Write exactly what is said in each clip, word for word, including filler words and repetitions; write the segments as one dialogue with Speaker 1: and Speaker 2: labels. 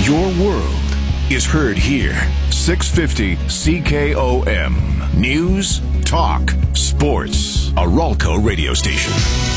Speaker 1: Your world is heard here. six fifty C K O M. News, talk, sports. A Ralco radio station.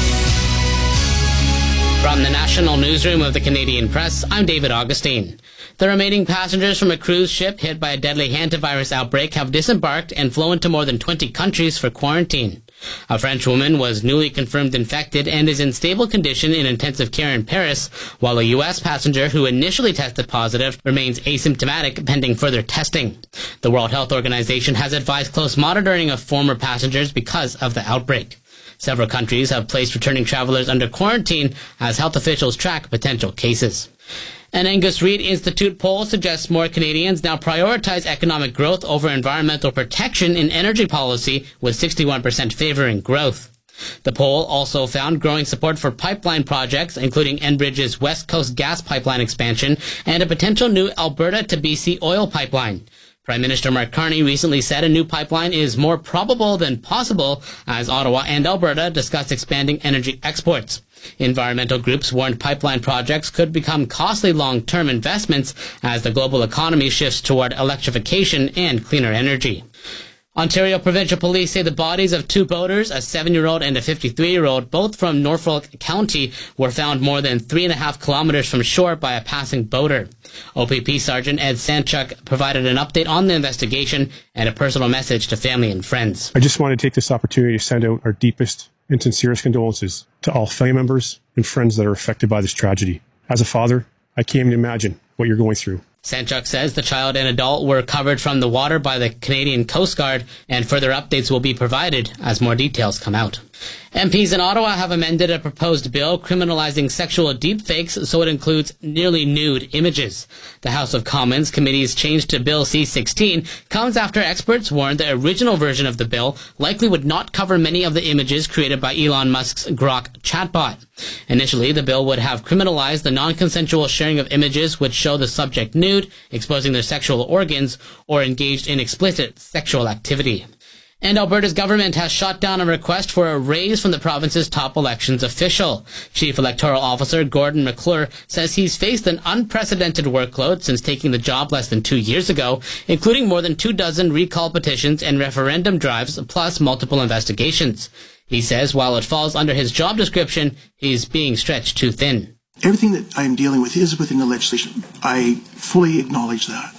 Speaker 2: From the National Newsroom of the Canadian Press, I'm David Augustine. The remaining passengers from a cruise ship hit by a deadly hantavirus outbreak have disembarked and flown to more than twenty countries for quarantine. A French woman was newly confirmed infected and is in stable condition in intensive care in Paris, while a U S passenger who initially tested positive remains asymptomatic pending further testing. The World Health Organization has advised close monitoring of former passengers because of the outbreak. Several countries have placed returning travelers under quarantine as health officials track potential cases. An Angus Reid Institute poll suggests more Canadians now prioritize economic growth over environmental protection in energy policy, with sixty-one percent favoring growth. The poll also found growing support for pipeline projects, including Enbridge's West Coast gas pipeline expansion and a potential new Alberta to B C oil pipeline. Prime Minister Mark Carney recently said a new pipeline is more probable than possible as Ottawa and Alberta discuss expanding energy exports. Environmental groups warned pipeline projects could become costly long-term investments as the global economy shifts toward electrification and cleaner energy. Ontario Provincial Police say the bodies of two boaters, a seven-year-old and a fifty-three-year-old, both from Norfolk County, were found more than three and a half kilometers from shore by a passing boater. O P P Sergeant Ed Sanchuk provided an update on the investigation and a personal message to family and friends.
Speaker 3: I just want to take this opportunity to send out our deepest and sincerest condolences to all family members and friends that are affected by this tragedy. As a father, I can't even imagine what you're going through.
Speaker 2: Sanchuk says the child and adult were recovered from the water by the Canadian Coast Guard, and further updates will be provided as more details come out. M Ps in Ottawa have amended a proposed bill criminalizing sexual deepfakes so it includes nearly nude images. The House of Commons Committee's change to Bill C sixteen comes after experts warned the original version of the bill likely would not cover many of the images created by Elon Musk's Grok chatbot. Initially, the bill would have criminalized the non-consensual sharing of images which show the subject nude, exposing their sexual organs, or engaged in explicit sexual activity. And Alberta's government has shot down a request for a raise from the province's top elections official. Chief Electoral Officer Gordon McClure says he's faced an unprecedented workload since taking the job less than two years ago, including more than two dozen recall petitions and referendum drives, plus multiple investigations. He says while it falls under his job description, he's being stretched too thin.
Speaker 4: Everything that I'm dealing with is within the legislation. I fully acknowledge that.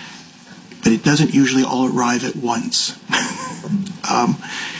Speaker 4: But it doesn't usually all arrive at once. um,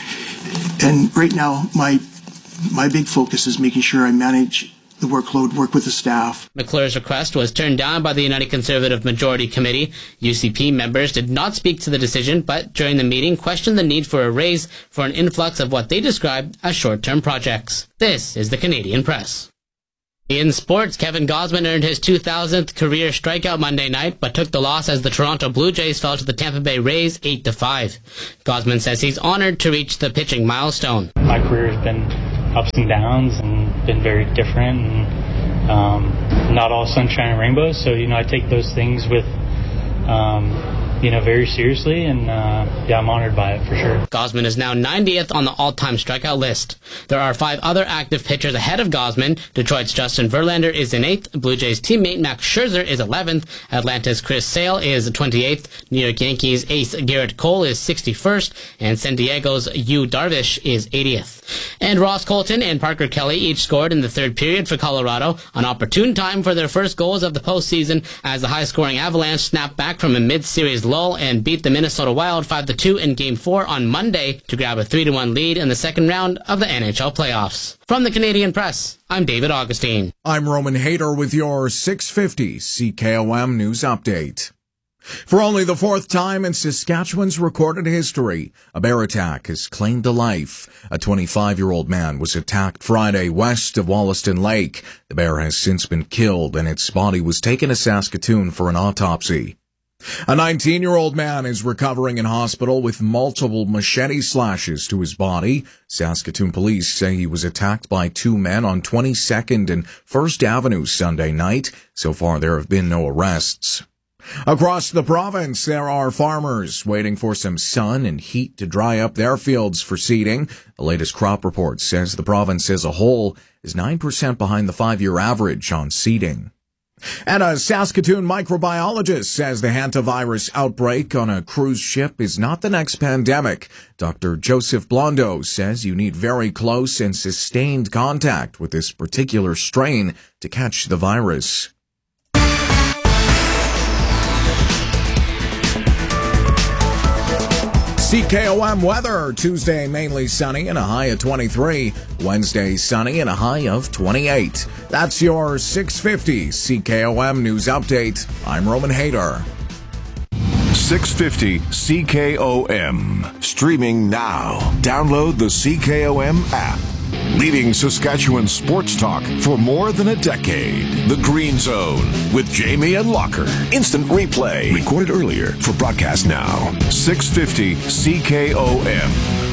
Speaker 4: and right now, my my big focus is making sure I manage the workload, work with the staff.
Speaker 2: McClure's request was turned down by the United Conservative Majority Committee. U C P members did not speak to the decision, but during the meeting questioned the need for a raise for an influx of what they described as short-term projects. This is the Canadian Press. In sports, Kevin Gausman earned his two thousandth career strikeout Monday night, but took the loss as the Toronto Blue Jays fell to the Tampa Bay Rays eight to five. Gausman says he's honored to reach the pitching milestone.
Speaker 5: My career has been ups and downs and been very different, and um, not all sunshine and rainbows. So, you know, I take those things with, um, you know, very seriously, and uh, yeah, I'm honored by it for sure.
Speaker 2: Gausman is now ninetieth on the all-time strikeout list. There are five other active pitchers ahead of Gausman. Detroit's Justin Verlander is in eighth. Blue Jays teammate Max Scherzer is eleventh. Atlanta's Chris Sale is twenty-eighth. New York Yankees ace Garrett Cole is sixty-first. And San Diego's Yu Darvish is eightieth. And Ross Colton and Parker Kelly each scored in the third period for Colorado, an opportune time for their first goals of the postseason as the high-scoring Avalanche snapped back from a mid-series lull and beat the Minnesota Wild five to two in Game four on Monday to grab a three to one lead in the second round of the N H L playoffs. From the Canadian Press, I'm David Augustine.
Speaker 6: I'm Roman Hayter with your six fifty C K O M News Update. For only the fourth time in Saskatchewan's recorded history, a bear attack has claimed a life. A twenty-five-year-old man was attacked Friday west of Wollaston Lake. The bear has since been killed, and its body was taken to Saskatoon for an autopsy. A nineteen-year-old man is recovering in hospital with multiple machete slashes to his body. Saskatoon police say he was attacked by two men on twenty-second and First Avenue Sunday night. So far, there have been no arrests. Across the province, there are farmers waiting for some sun and heat to dry up their fields for seeding. The latest crop report says the province as a whole is nine percent behind the five-year average on seeding. And a Saskatoon microbiologist says the hantavirus outbreak on a cruise ship is not the next pandemic. Doctor Joseph Blondo says you need very close and sustained contact with this particular strain to catch the virus. C K O M weather. Tuesday mainly sunny and a high of twenty-three. Wednesday sunny and a high of twenty-eight. That's your six fifty C K O M news update. I'm Roman Hader.
Speaker 1: six fifty C K O M. Streaming now. Download the C K O M app. Leading Saskatchewan sports talk for more than a decade. The Green Zone with Jamie and Locker. Instant replay. Recorded earlier for broadcast now. six fifty C K O M.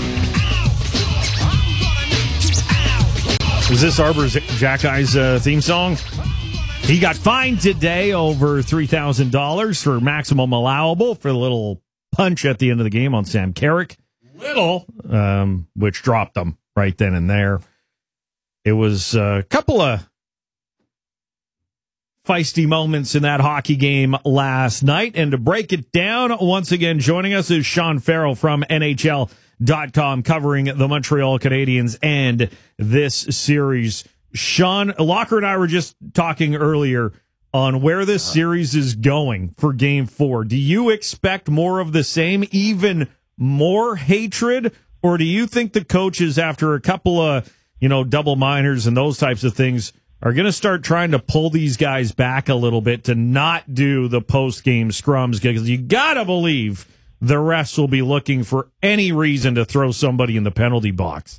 Speaker 7: Was this Arbor's Jack Eyes uh, theme song? He got fined today over three thousand dollars for maximum allowable for the little punch at the end of the game on Sam Carrick. Little, um, which dropped them right then and there. It was a couple of feisty moments in that hockey game last night. And to break it down, once again, joining us is Sean Farrell from N H L dot com, covering the Montreal Canadiens and this series. Sean, Locker and I were just talking earlier on where this series is going for game four. Do you expect more of the same, even more hatred? Or do you think the coaches, after a couple of, you know, double minors and those types of things, are going to start trying to pull these guys back a little bit to not do the post-game scrums? Because you got to believe the refs will be looking for any reason to throw somebody in the penalty box.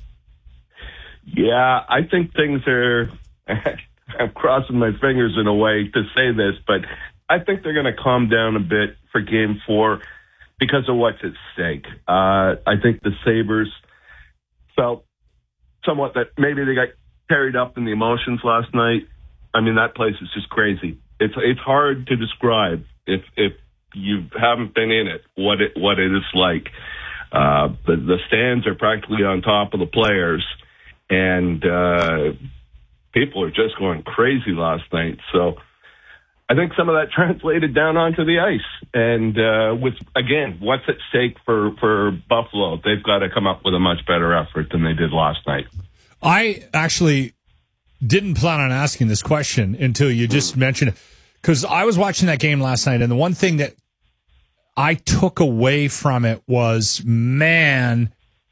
Speaker 8: Yeah, I think things are, I'm crossing my fingers in a way to say this, but I think they're going to calm down a bit for game four because of what's at stake. Uh, I think the Sabres felt somewhat that maybe they got carried up in the emotions last night. I mean, that place is just crazy. It's it's hard to describe if if you haven't been in it, what it what it is like. Uh, the, the stands are practically on top of the players, and uh, people are just going crazy last night. So I think some of that translated down onto the ice. And uh, with, again, what's at stake for, for Buffalo? They've got to come up with a much better effort than they did last night.
Speaker 9: I actually didn't plan on asking this question until you just mentioned it, because I was watching that game last night, and the one thing that I took away from it was, man,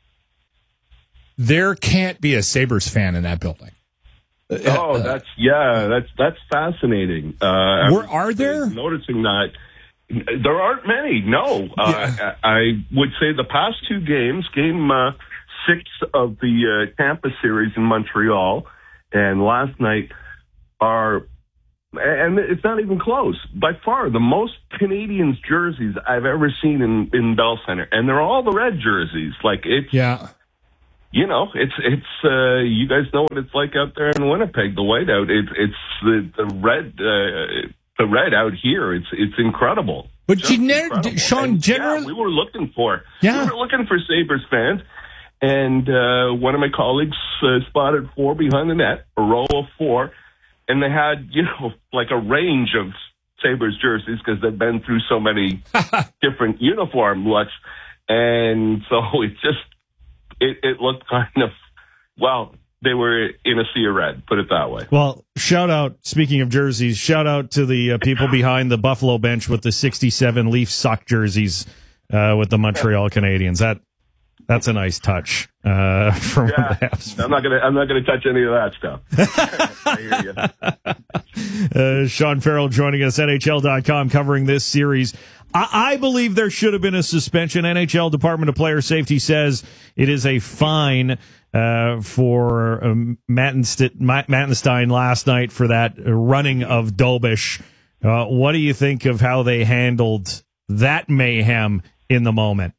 Speaker 9: there can't be a Sabres fan in that building.
Speaker 8: Oh, that's yeah, that's that's fascinating. Uh,
Speaker 9: Were, are there?
Speaker 8: Noticing that there aren't many. No, uh, yeah. I, I would say the past two games, game uh, six of the uh, Tampa series in Montreal, and last night are, and it's not even close. By far, the most Canadians jerseys I've ever seen in in Bell Center, and they're all the red jerseys. Like it's
Speaker 9: yeah.
Speaker 8: You know, it's it's uh, you guys know what it's like out there in Winnipeg. The whiteout, it's it's the the red uh, the red out here. It's it's incredible.
Speaker 9: But gener- Sean,
Speaker 8: and,
Speaker 9: generally,
Speaker 8: yeah, we were looking for
Speaker 9: yeah.
Speaker 8: we were looking for Sabres fans, and uh, one of my colleagues uh, spotted four behind the net, a row of four, and they had you know like a range of Sabres jerseys because they've been through so many different uniform looks, and so it just. It, it looked kind of, well, they were in a sea of red, put it that way.
Speaker 7: Well, shout out, speaking of jerseys, shout out to the uh, people behind the Buffalo bench with the sixty-seven Leaf sock jerseys uh, with the Montreal Canadiens. That That's a nice touch uh, from
Speaker 8: yeah,
Speaker 7: the Habs.
Speaker 8: I'm not gonna. I'm not gonna touch any of that stuff. I hear you.
Speaker 7: Uh, Sean Farrell joining us, N H L dot com, covering this series. I, I believe there should have been a suspension. N H L Department of Player Safety says it is a fine uh, for um, Mattenst- Mattenstein last night for that running of Dobish. Uh, what do you think of how they handled that mayhem in the moment?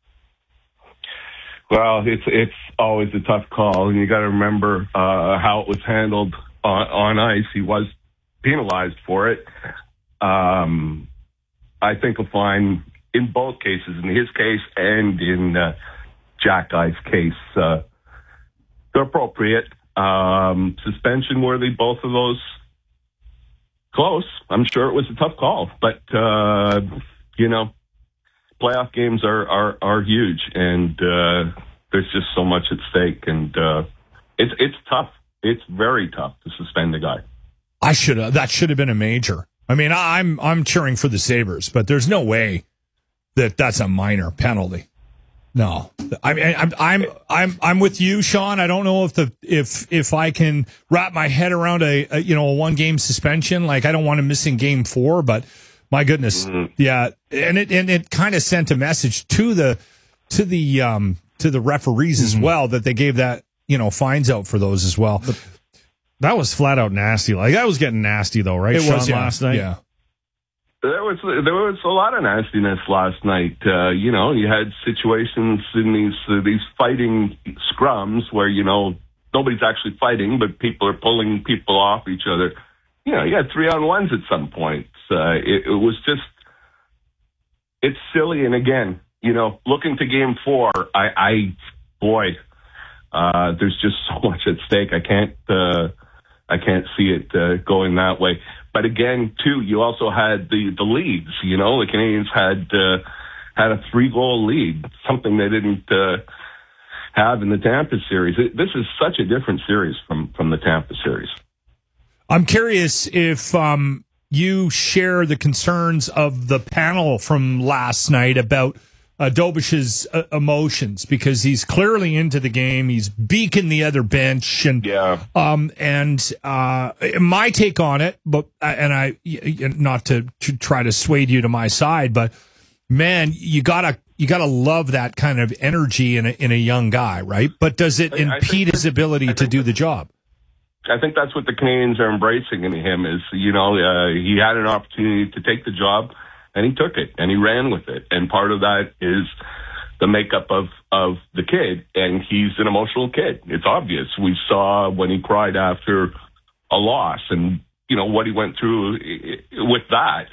Speaker 8: Well, it's it's always a tough call, and you got to remember uh, how it was handled on, on ice. He was penalized for it. Um, I think a fine in both cases, in his case and in uh, Jack Guy's case, uh, they're appropriate. Um, suspension worthy, both of those. close. I'm sure it was a tough call, but uh, you know, playoff games are are, are huge, and uh, there's just so much at stake, and uh, it's it's tough. It's very tough to suspend a guy.
Speaker 9: I should have. That should have been a major. I mean, I'm I'm cheering for the Sabres, but there's no way that that's a minor penalty. No, I mean, I'm I'm I'm I'm with you, Sean. I don't know if the if if I can wrap my head around a, a you know a one game suspension. Like, I don't want him missing game four, but my goodness, mm-hmm. yeah, and it and it kind of sent a message to the to the um to the referees mm-hmm. as well, that they gave that you know fines out for those as well.
Speaker 7: But that was flat out nasty. Like, that was getting nasty though, right?
Speaker 9: It
Speaker 7: Sean,
Speaker 9: was yeah,
Speaker 7: last night.
Speaker 9: Yeah.
Speaker 8: There was there was a lot of nastiness last night. Uh, you know, you had situations in these uh, these fighting scrums where you know nobody's actually fighting, but people are pulling people off each other. You know, you had three on ones at some points. Uh, it, it was just it's silly. And again, you know, looking to game four, I, I boy, uh, there's just so much at stake. I can't uh, I can't see it uh, going that way. But again, too, you also had the, the leads. You know, the Canadians had uh, had a three-goal lead, something they didn't uh, have in the Tampa series. It, this is such a different series from, from the Tampa series.
Speaker 9: I'm curious if um, you share the concerns of the panel from last night about uh, Dobish's uh, emotions, because he's clearly into the game. He's beaking the other bench, and
Speaker 8: yeah.
Speaker 9: Um, and uh, my take on it, but and I not to, to try to sway you to my side, but man, you gotta you gotta love that kind of energy in a in a young guy, right? But does it impede his ability to do the job?
Speaker 8: I think that's what the Canadians are embracing in him. Is you know uh, he had an opportunity to take the job, and he took it, and he ran with it. And part of that is the makeup of, of the kid, and he's an emotional kid. It's obvious. We saw when he cried after a loss and, you know, what he went through with that.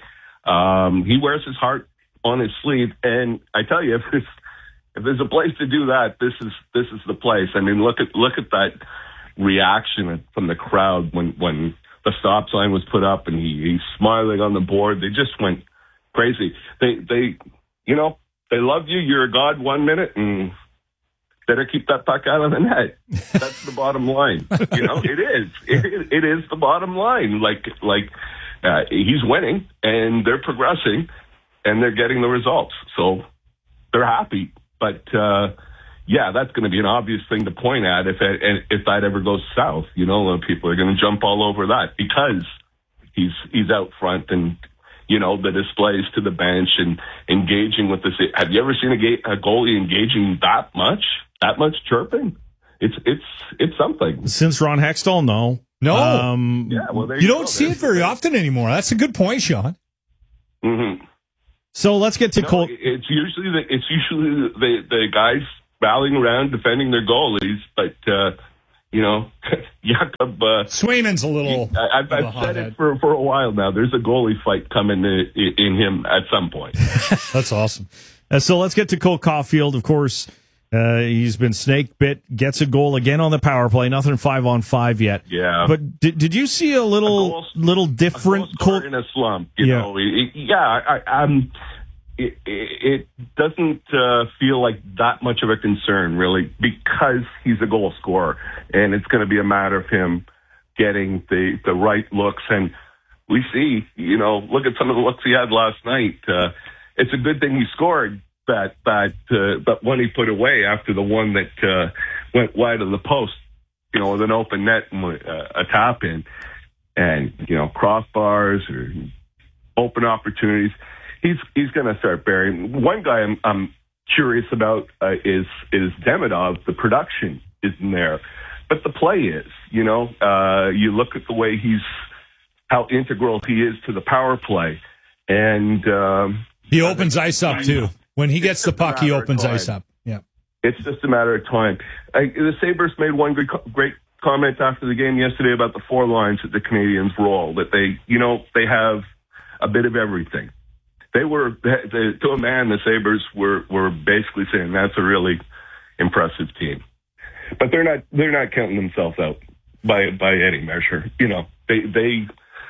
Speaker 8: Um, he wears his heart on his sleeve, and I tell you, if there's, if there's a place to do that, this is this is the place. I mean, look at look at that reaction from the crowd when, when the stop sign was put up and he, he's smiling on the board. They just went crazy. They, they, you know, they love you. You're a god one minute, and better keep that puck out of the net. That's the bottom line. You know, it is. It, it is the bottom line. Like, like uh, he's winning, and they're progressing, and they're getting the results. So they're happy. But uh, yeah, that's going to be an obvious thing to point at if it, if that ever goes south. You know, people are going to jump all over that because he's he's out front and. You know, the displays to the bench and engaging with this. Have you ever seen a, ga- a goalie engaging that much, that much chirping? It's it's it's something.
Speaker 7: Since Ron Hextall, no,
Speaker 9: no.
Speaker 7: Um,
Speaker 8: yeah, well, there
Speaker 9: you,
Speaker 8: you
Speaker 9: don't
Speaker 8: go.
Speaker 9: see
Speaker 8: There's,
Speaker 9: it very often anymore. That's a good point, Sean.
Speaker 8: Mm-hmm.
Speaker 7: So let's get to
Speaker 8: no,
Speaker 7: Cole.
Speaker 8: It's usually the, it's usually the the guys rallying around defending their goalies, but. Uh, You know, Jakob uh,
Speaker 9: Swayman's a little.
Speaker 8: He, I, I've, I've said it for, for a while now. There's a goalie fight coming in, in him at some point.
Speaker 7: That's awesome. Uh, so let's get to Cole Caulfield. Of course, uh, he's been snake bit. Gets a goal again on the power play. Nothing five on five yet.
Speaker 8: Yeah.
Speaker 7: But did did you see a little
Speaker 8: a goal,
Speaker 7: little different
Speaker 8: a Cole in a slump? You
Speaker 7: yeah.
Speaker 8: know, it, yeah. I, I'm. It, it doesn't uh, feel like that much of a concern, really, because he's a goal scorer, and it's going to be a matter of him getting the, the right looks. And we see, you know, look at some of the looks he had last night. Uh, it's a good thing he scored that, that, uh, that one he put away after the one that uh, went wide of the post, you know, with an open net and uh, a tap in, and, you know, crossbars or open opportunities. He's he's going to start burying. One guy I'm, I'm curious about uh, is is Demidov. The production isn't there, but the play is. You know, uh, you look at the way he's how integral he is to the power play, and um,
Speaker 9: he opens ice up too. When he gets the puck, he opens ice up. Yeah,
Speaker 8: it's just a matter of time. I, the Sabres made one good, great comment after the game yesterday about the four lines that the Canadians roll. That they, you know, they have a bit of everything. They were, to a man, the Sabres were, were basically saying that's a really impressive team. But they're not, they're not counting themselves out by, by any measure. You know, they, they,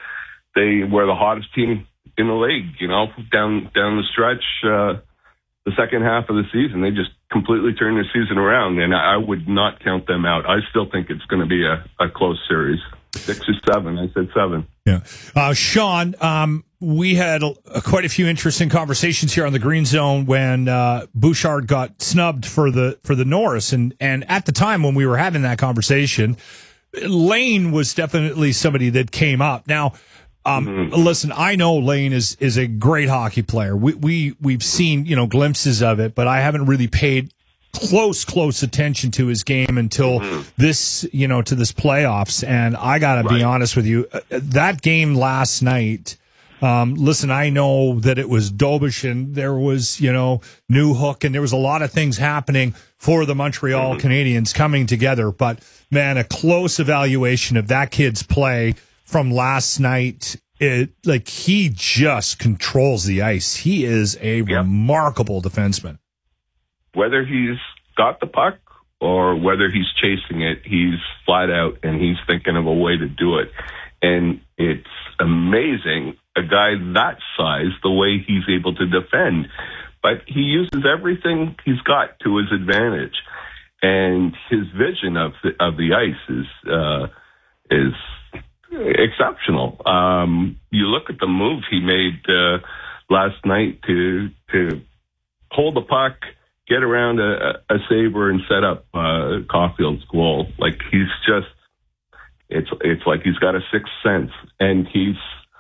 Speaker 8: they were the hottest team in the league, you know, down down the stretch, uh, the second half of the season. They just completely turned their season around, and I would not count them out. I still think it's going to be a, a close series. Six or seven. I said seven.
Speaker 9: Yeah. Uh, Sean, um, we had a, a, quite a few interesting conversations here on the Green Zone when uh, Bouchard got snubbed for the for the Norris. And, and at the time when we were having that conversation, Lane was definitely somebody that came up. Now, um, mm-hmm. listen, I know Lane is, is a great hockey player. We, we, we've seen, you know, glimpses of it, but I haven't really paid close, close attention to his game until mm-hmm. this, you know, to this playoffs. And I got to right. be honest with you, that game last night, um, listen, I know that it was Dobish and there was, you know, Newhook and there was a lot of things happening for the Montreal mm-hmm. Canadiens coming together. But man, a close evaluation of that kid's play from last night, it like he just controls the ice. He is a yep. remarkable defenseman.
Speaker 8: Whether he's got the puck or whether he's chasing it, he's flat out and he's thinking of a way to do it. And it's amazing, a guy that size, the way he's able to defend. But he uses everything he's got to his advantage. And his vision of the, of the ice is uh, is exceptional. Um, you look at the move he made uh, last night to to hold the puck, get around a, a saver and set up uh, Caulfield's goal. Like he's just, it's it's like he's got a sixth sense, and he's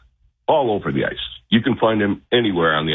Speaker 8: all over the ice. You can find him anywhere on the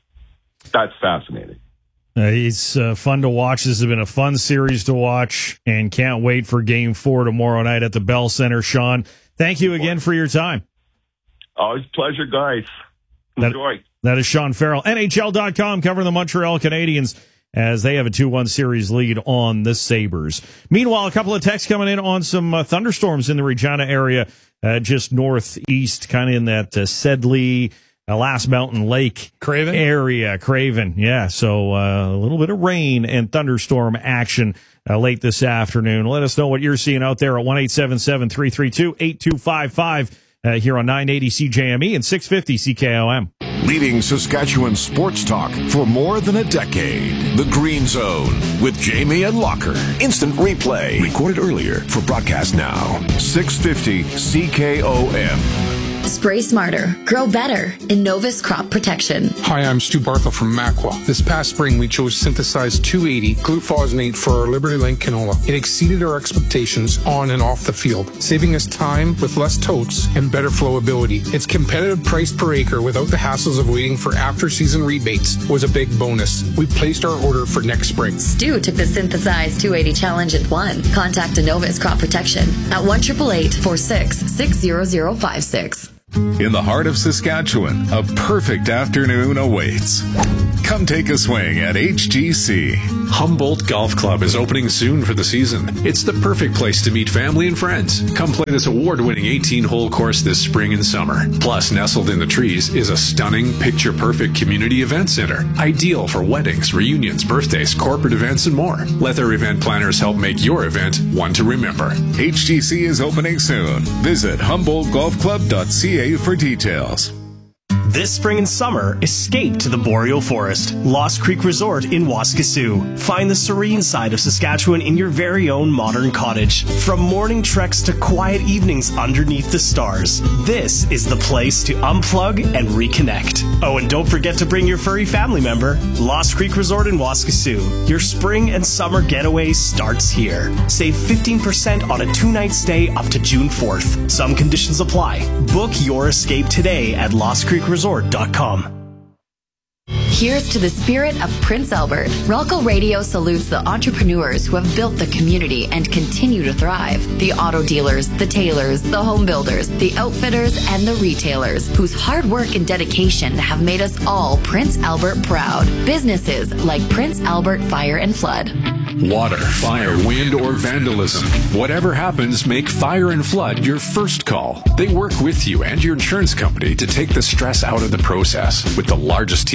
Speaker 8: ice. That's fascinating.
Speaker 7: Uh, he's uh, fun to watch. This has been a fun series to watch, and can't wait for Game Four tomorrow night at the Bell Center. Sean, thank you again for your time.
Speaker 8: Always a pleasure, guys. Enjoy.
Speaker 7: That, that is Sean Farrell, N H L dot com, covering the Montreal Canadiens as they have a two one series lead on the Sabres. Meanwhile, a couple of texts coming in on some uh, thunderstorms in the Regina area, uh, just northeast, kind of in that uh, Sedley, uh, Last Mountain Lake
Speaker 9: Craven
Speaker 7: area. Craven, yeah. So uh, a little bit of rain and thunderstorm action uh, late this afternoon. Let us know what you're seeing out there at one eight seven seven, three three two, eight two five five uh, here on nine eighty C J M E and six fifty C K O M.
Speaker 1: Leading Saskatchewan sports talk for more than a decade. The Green Zone with Jamie and Locker. Instant replay. Recorded earlier for broadcast now. six fifty C K O M.
Speaker 10: Spray smarter, grow better. Innovis Crop Protection.
Speaker 11: Hi, I'm Stu Barthel from Makwa. This past spring, we chose synthesized two eighty glufosinate for our Liberty Link canola. It exceeded our expectations on and off the field, saving us time with less totes and better flowability. Its competitive price per acre without the hassles of waiting for after-season rebates was a big bonus. We placed our order for next spring.
Speaker 10: Stu took the synthesized two eighty challenge and won. Contact Innovis Crop Protection at one eight eight eight, four six, six zero zero five six.
Speaker 12: In the heart of Saskatchewan, a perfect afternoon awaits. Come take a swing at H G C.
Speaker 13: Humboldt Golf Club is opening soon for the season. It's the perfect place to meet family and friends. Come play this award-winning eighteen-hole course this spring and summer. Plus, nestled in the trees is a stunning, picture-perfect community event center. Ideal for weddings, reunions, birthdays, corporate events, and more. Let their event planners help make your event one to remember.
Speaker 12: H G C is opening soon. Visit humboldt golf club dot c a for details.
Speaker 14: This spring and summer, escape to the Boreal Forest, Lost Creek Resort in Waskesiu. Find the serene side of Saskatchewan in your very own modern cottage. From morning treks to quiet evenings underneath the stars, this is the place to unplug and reconnect. Oh, and don't forget to bring your furry family member. Lost Creek Resort in Waskesiu. Your spring and summer getaway starts here. Save fifteen percent on a two-night stay up to June fourth. Some conditions apply. Book your escape today at lost creek resort dot com.
Speaker 10: Here's to the spirit of Prince Albert. Relco Radio salutes the entrepreneurs who have built the community and continue to thrive. The auto dealers, the tailors, the home builders, the outfitters, and the retailers whose hard work and dedication have made us all Prince Albert proud. Businesses like Prince Albert Fire and Flood.
Speaker 13: Water, fire, wind, or vandalism. Whatever happens, make Fire and Flood your first call. They work with you and your insurance company to take the stress out of the process. With the largest team in Saskatchewan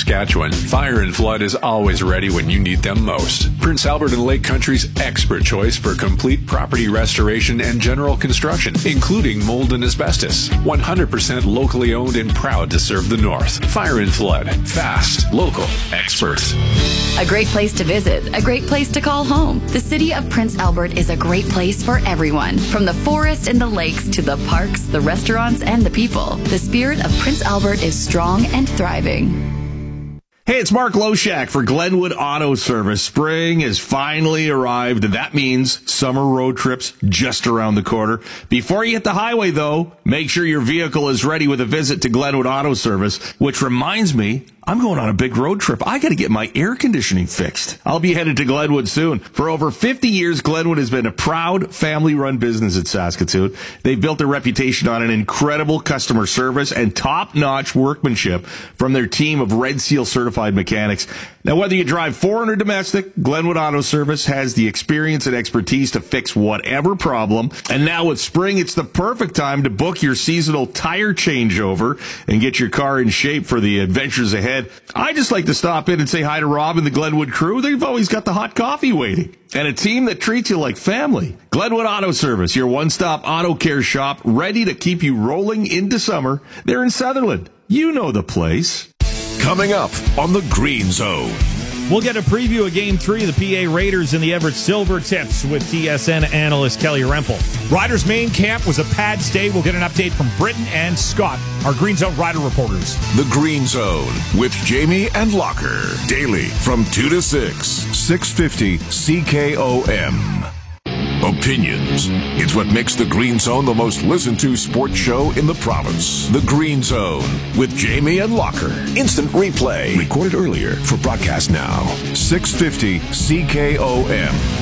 Speaker 13: Saskatchewan, Fire and Flood is always ready when you need them most. Prince Albert and Lake Country's expert choice for complete property restoration and general construction, including mold and asbestos. one hundred percent locally owned and proud to serve the North. Fire and Flood. Fast, local, expert.
Speaker 10: A great place to visit, a great place to call home. The city of Prince Albert is a great place for everyone. From the forest and the lakes to the parks, the restaurants, and the people. The spirit of Prince Albert is strong and thriving.
Speaker 15: Hey, it's Mark Loshak for Glenwood Auto Service. Spring has finally arrived, and that means summer road trips just around the corner. Before you hit the highway, though, make sure your vehicle is ready with a visit to Glenwood Auto Service, which reminds me, I'm going on a big road trip. I got to get my air conditioning fixed. I'll be headed to Glenwood soon. For over fifty years, Glenwood has been a proud family-run business in Saskatoon. They've built their reputation on an incredible customer service and top-notch workmanship from their team of Red Seal certified mechanics. Now, whether you drive foreign or domestic, Glenwood Auto Service has the experience and expertise to fix whatever problem. And now with spring, it's the perfect time to book your seasonal tire changeover and get your car in shape for the adventures ahead. I just like to stop in and say hi to Rob and the Glenwood crew. They've always got the hot coffee waiting. And a team that treats you like family. Glenwood Auto Service, your one-stop auto care shop, ready to keep you rolling into summer. They're in Sutherland. You know the place.
Speaker 1: Coming up on the Green Zone.
Speaker 7: We'll get a preview of Game three of the P A Raiders and the Everett Silver Tips with T S N analyst Kelly Rempel.
Speaker 9: Riders main camp was a pad stay. We'll get an update from Britton and Scott, our Green Zone Rider reporters.
Speaker 1: The Green Zone with Jamie and Locker. Daily from two to six. six fifty C K O M. Opinions. It's what makes the Green Zone the most listened to sports show in the province. The Green Zone with Jamie and Locker. Instant replay. Recorded earlier for broadcast now. six fifty C K O M.